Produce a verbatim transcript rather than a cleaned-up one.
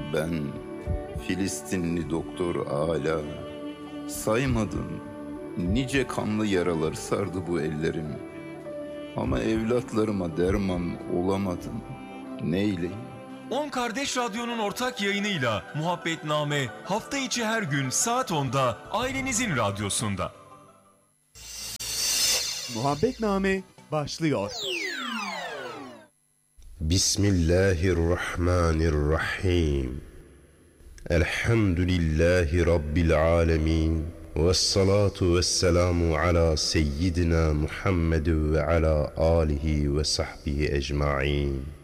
Ben Filistinli doktor Ala, saymadım nice kanlı yaralar sardı bu ellerim. Ama evlatlarıma derman olamadım, neyleyim? On Kardeş Radyo'nun ortak yayınıyla Muhabbetname hafta içi her gün saat onda ailenizin radyosunda. Muhabbetname başlıyor. Bismillahirrahmanirrahim. Elhamdülillahi Rabbil alemin. Vessalatu vesselamu ala seyyidina Muhammed ve ala alihi ve sahbihi ecma'in.